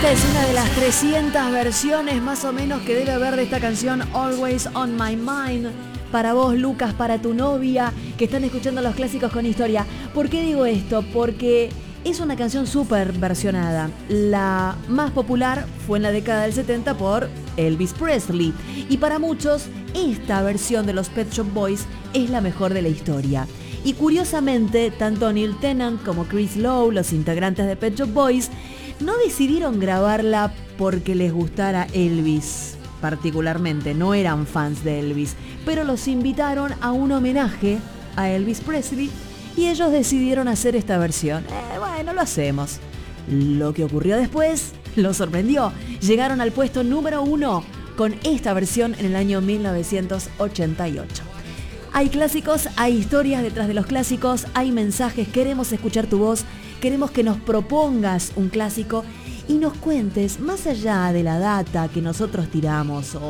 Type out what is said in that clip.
Esta es una de las 300 versiones más o menos que debe haber de esta canción Always on My Mind. Para vos, Lucas, para tu novia, que están escuchando los clásicos con historia. ¿Por qué digo esto? Porque es una canción súper versionada. La más popular fue en la década del 70 por Elvis Presley. Y para muchos, esta versión de los Pet Shop Boys es la mejor de la historia. Y curiosamente, tanto Neil Tennant como Chris Lowe, los integrantes de Pet Shop Boys, no decidieron grabarla porque les gustara Elvis particularmente, no eran fans de Elvis, pero los invitaron a un homenaje a Elvis Presley y ellos decidieron hacer esta versión. Bueno, lo hacemos. Lo que ocurrió después los sorprendió. Llegaron al puesto número 1 con esta versión en el año 1988. Hay clásicos, hay historias detrás de los clásicos, hay mensajes, queremos escuchar tu voz, queremos que nos propongas un clásico y nos cuentes, más allá de la data que nosotros tiramos